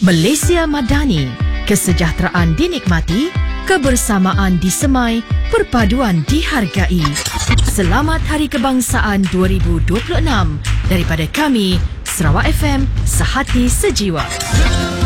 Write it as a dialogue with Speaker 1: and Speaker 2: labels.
Speaker 1: Malaysia Madani, kesejahteraan dinikmati, kebersamaan disemai, perpaduan dihargai. Selamat Hari Kebangsaan 2026 daripada kami, Sarawak FM, sehati sejiwa.